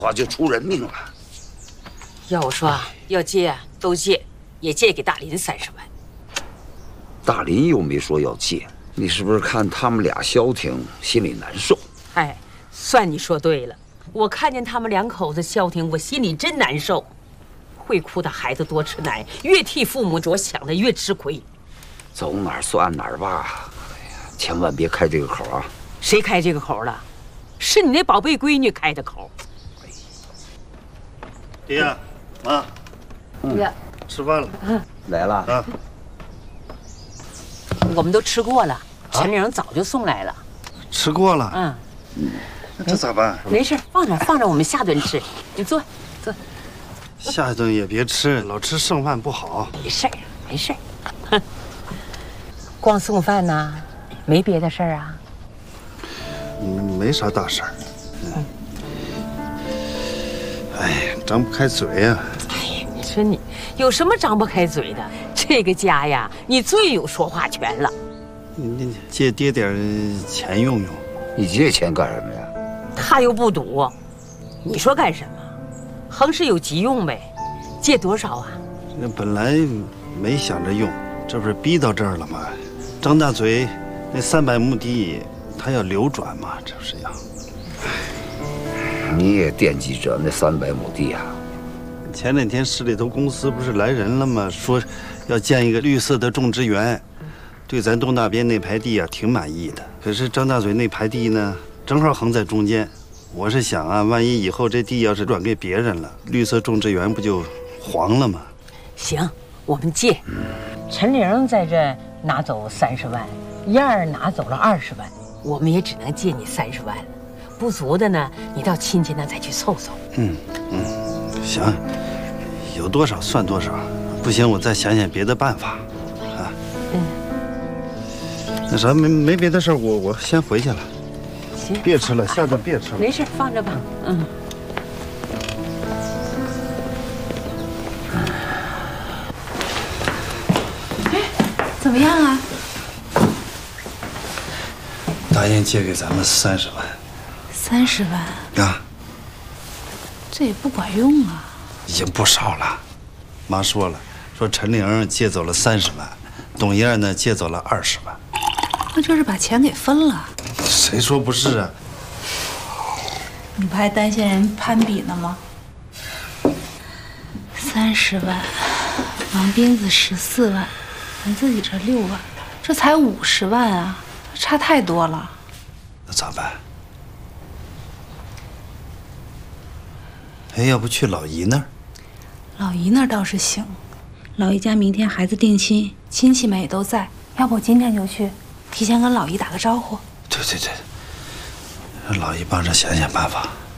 话就出人命了。 要我说，要借都借，也借给大林30万。 大林又没说要借，你是不是看他们俩消停，心里难受？ 哎，算你说对了。我看见他们2口子消停，我心里真难受。会哭的孩子多吃奶，越替父母着想的越吃亏。 走哪儿算哪儿吧，哎呀，千万别开这个口啊！ 谁开这个口了？是你那宝贝闺女开的口。 爹，妈，吃饭了。 来了啊。 我们都吃过了，陈玲早就送来了。 吃过了。那这咋办？ 没事，放着，我们下顿吃。你坐。 下一顿也别吃，老吃剩饭不好。 没事。光送饭呢，没别的事儿啊？ 没啥大事儿。哎，张不开嘴呀。 哎呀，你说你有什么张不开嘴的？这个家呀，你最有说话权了。 你借爹点钱用用。 你借钱干什么呀？ 他又不赌，你说干什么？横是有急用呗。借多少啊？ 那本来没想着用，这不是逼到这儿了吗？张大嘴那300亩地，他要流转嘛，这不是要。 你也惦记着那300亩地啊？ 前2天市里头公司不是来人了吗？说要建一个绿色的种植园，对咱东大边那排地啊挺满意的。可是张大嘴那排地呢，正好横在中间。我是想啊，万一以后这地要是转给别人了，绿色种植园不就黄了吗？ 行，我们借。陈玲在这拿走30万，燕儿拿走了20万，我们也只能借你30万了。不足的呢，你到亲戚那再去凑凑。 行，有多少算多少，不行我再想想别的办法。啊，那啥，没别的事儿，我先回去了。 行， 别吃了，下顿别吃了。 没事，放着吧。 怎么样啊？ 答应借给咱们30万。 30万啊？ 这也不管用啊。 已经不少了。妈说了，说陈玲借走了30万，董燕呢借走了20万。 那就是把钱给分了。 谁说不是啊？ 你不还担心人攀比呢吗？30万，王斌子14万，咱自己这6万，这才50万啊，差太多了。 那咋办？哎，要不去老姨那儿？ 老姨那儿倒是行，老姨家明天孩子定亲，亲戚们也都在，要不我今天就去，提前跟老姨打个招呼。 对，让老姨帮着想想办法。